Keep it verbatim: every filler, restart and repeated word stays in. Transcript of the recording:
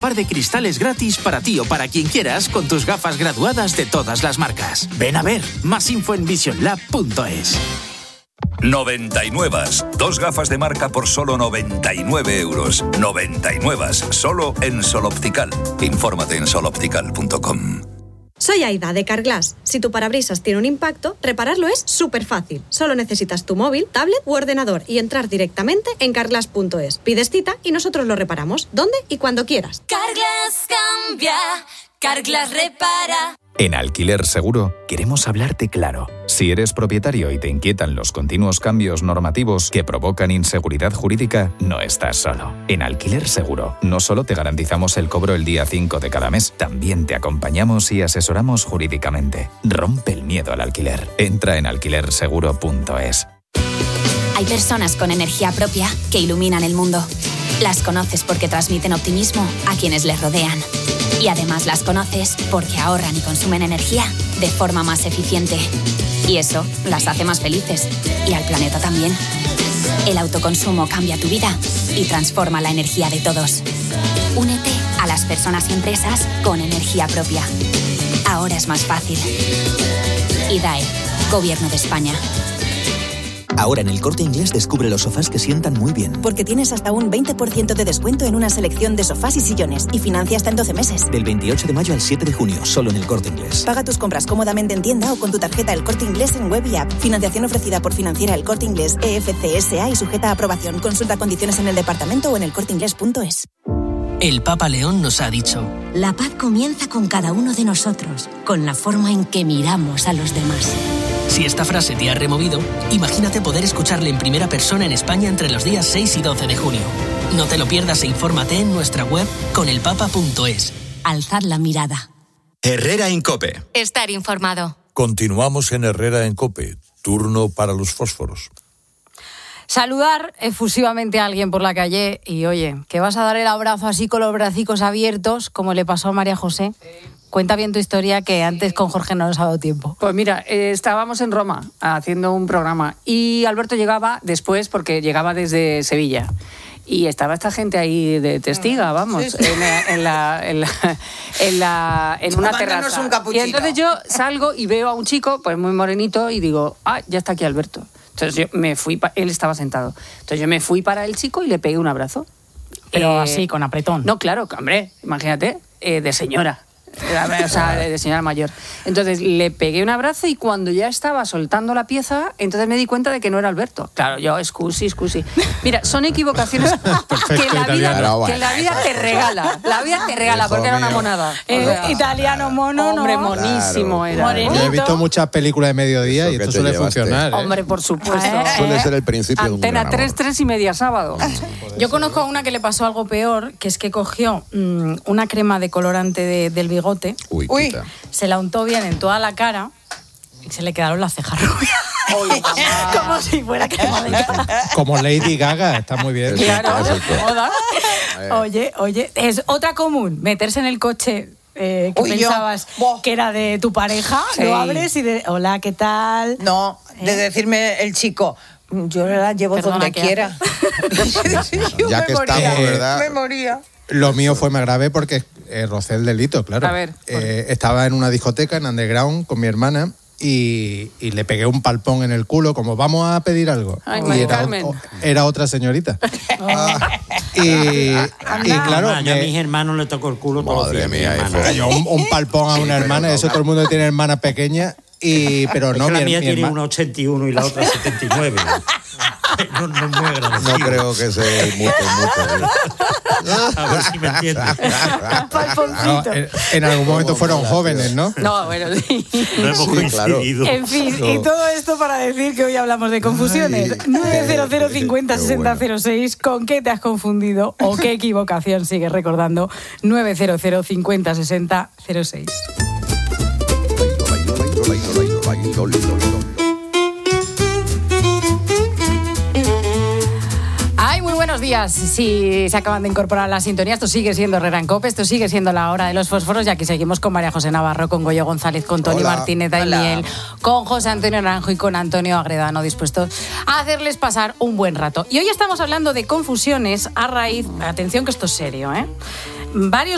par de cristales gratis para ti o para quien quieras con tus gafas graduadas de todas las marcas. Ven a ver, más info en vision lab punto es. noventa y nueve. Dos gafas de marca por solo noventa y nueve euros. noventa y nueve. Solo en Sol Optical. Infórmate en sol optical punto com. Soy Aida, de Carglass. Si tu parabrisas tiene un impacto, repararlo es súper fácil. Solo necesitas tu móvil, tablet u ordenador y entrar directamente en carglass punto es. Pides cita y nosotros lo reparamos, donde y cuando quieras. Carglass cambia, Carglass repara. En Alquiler Seguro queremos hablarte claro. Si eres propietario y te inquietan los continuos cambios normativos que provocan inseguridad jurídica, no estás solo. En Alquiler Seguro no solo te garantizamos el cobro el día cinco de cada mes, también te acompañamos y asesoramos jurídicamente. Rompe el miedo al alquiler. Entra en alquiler seguro punto es. Hay personas con energía propia que iluminan el mundo. Las conoces porque transmiten optimismo a quienes les rodean. Y además las conoces porque ahorran y consumen energía de forma más eficiente. Y eso las hace más felices. Y al planeta también. El autoconsumo cambia tu vida y transforma la energía de todos. Únete a las personas y empresas con energía propia. Ahora es más fácil. I D A E, Gobierno de España. Ahora en El Corte Inglés descubre los sofás que sientan muy bien. Porque tienes hasta un veinte por ciento de descuento en una selección de sofás y sillones y financia hasta en doce meses. Del veintiocho de mayo al siete de junio, solo en El Corte Inglés. Paga tus compras cómodamente en tienda o con tu tarjeta El Corte Inglés en web y app. Financiación ofrecida por Financiera El Corte Inglés E F C S A y sujeta a aprobación. Consulta condiciones en el departamento o en el corte inglés punto es. El Papa León nos ha dicho: la paz comienza con cada uno de nosotros, con la forma en que miramos a los demás. Si esta frase te ha removido, imagínate poder escucharle en primera persona en España entre los días seis y doce de junio. No te lo pierdas e infórmate en nuestra web con el papa punto es. Alzad la mirada. Herrera en COPE. Estar informado. Continuamos en Herrera en COPE. Turno para los fósforos. Saludar efusivamente a alguien por la calle y, oye, que vas a dar el abrazo así con los bracicos abiertos, como le pasó a María José. Cuenta bien tu historia, que antes con Jorge no nos ha dado tiempo. Pues mira, eh, estábamos en Roma haciendo un programa y Alberto llegaba después porque llegaba desde Sevilla. Y estaba esta gente ahí de testiga, vamos, sí, sí. En, en, la, en, la, en, la, en una terraza. Un y entonces yo salgo y veo a un chico, pues muy morenito, y digo, ah, ya está aquí Alberto. Entonces yo me fui, pa- él estaba sentado. Entonces yo me fui para el chico y le pegué un abrazo. Pero eh, así, con apretón. No, claro, hombre, imagínate, eh, de señora. O sea, de señora mayor. Entonces le pegué un abrazo y cuando ya estaba soltando la pieza, entonces me di cuenta de que no era Alberto. Claro, yo, excusi, excusi. Mira, son equivocaciones que la vida, que la vida te regala. La vida te regala, porque era una monada. Eh, o sea, italiano mono, hombre, ¿no? monísimo claro. era. Morenito. Yo he visto muchas películas de mediodía y esto suele llevaste. funcionar. ¿eh? Hombre, por supuesto. Eh, suele ser el principio de un Antena gran tres, tres y media sábado. Yo conozco a una que le pasó algo peor, que es que cogió mmm, una crema de colorante de, del bigote. Uy, Uy. Se la untó bien en toda la cara y se le quedaron las cejas rubias. Como si fuera crema de cara. Como Lady Gaga, está muy bien. Claro, moda. Oye, oye, es otra común, meterse en el coche eh, que Uy, pensabas yo. que era de tu pareja, Sí. lo abres y de, hola, ¿qué tal? No, de ¿Eh? decirme el chico, yo la llevo Perdona, donde ¿qué quiera. Yo Ya me que moría, estamos, ¿verdad? me moría. Lo mío fue más grave porque eh, rocé el delito, claro. A ver, Eh, estaba en una discoteca en underground con mi hermana y, y le pegué un palpón en el culo, como vamos a pedir algo. Ay, y Mari era, Carmen. o- era otra señorita. Ah, y, y claro, Ah, yo a me- mis hermanos le tocó el culo todos los días. mía, mi hermano. cayó un, un palpón a una hermana, eso todo el mundo tiene hermanas pequeñas. Y, pero Es no, que la mi, mía mi tiene herma- uno ochenta y uno y la otra setenta y nueve. No, no, es muy agradecido. No creo que sea mucho, mucho. A ver si me entiendes. No, en, en algún momento fueron jóvenes, ¿no? No, bueno, sí. No hemos Sí, claro. coincidido. En fin, No. y todo esto para decir que hoy hablamos de confusiones. Ay, nueve cero cero cincuenta qué sesenta cero seis, ¿con qué te has confundido o qué equivocación sigues recordando? nueve cero cero cincuenta sesenta cero seis. Ay, muy buenos días. Si se acaban de incorporar a la sintonía, esto sigue siendo Herrera en COPE, esto sigue siendo la hora de los fósforos, y aquí seguimos con María José Navarro, con Goyo González, con Tony Hola. Martínez Daimiel, con José Antonio Naranjo y con Antonio Agredano, dispuestos a hacerles pasar un buen rato. Y hoy estamos hablando de confusiones a raíz, atención que esto es serio, ¿eh? Varios